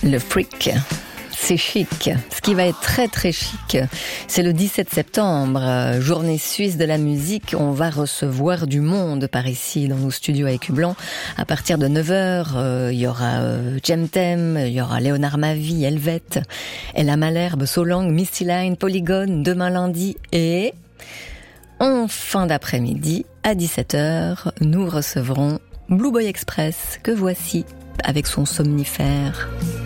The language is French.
Le freak, c'est chic. Ce qui va être très très chic, c'est le 17 septembre, journée suisse de la musique. On va recevoir du monde par ici dans nos studios à Écu-Blanc. À partir de 9h, il y aura Jemtem, il y aura Léonard Mavie, Helvet, Ella Malherbe, Solang, Misty Line, Polygone, demain lundi et en fin d'après-midi à 17h, nous recevrons Blue Boy Express que voici avec son somnifère.